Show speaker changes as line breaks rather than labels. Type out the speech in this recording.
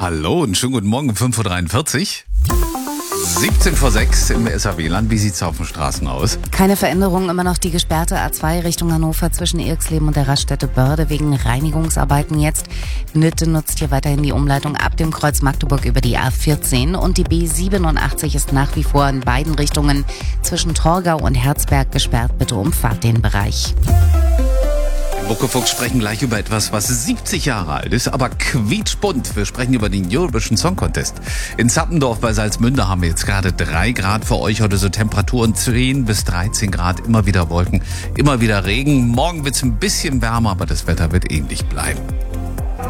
Hallo und schönen guten Morgen um 5.43 Uhr. 17 vor 6 im SAW-Land. Wie sieht's auf den Straßen aus?
Keine Veränderung, immer noch die gesperrte A2 Richtung Hannover zwischen Irxleben und der Raststätte Börde wegen Reinigungsarbeiten jetzt. Nütte nutzt hier weiterhin die Umleitung ab dem Kreuz Magdeburg über die A14 und die B87 ist nach wie vor in beiden Richtungen zwischen Torgau und Herzberg gesperrt. Bitte umfahrt den Bereich.
Buckefuchs sprechen gleich über etwas, was 70 Jahre alt ist, aber quietschbunt. Wir sprechen über den Eurovision Song Contest. In Zappendorf bei Salzmünde haben wir jetzt gerade 3 Grad für euch. Heute so Temperaturen 10 bis 13 Grad. Immer wieder Wolken, immer wieder Regen. Morgen wird's ein bisschen wärmer, aber das Wetter wird ähnlich bleiben.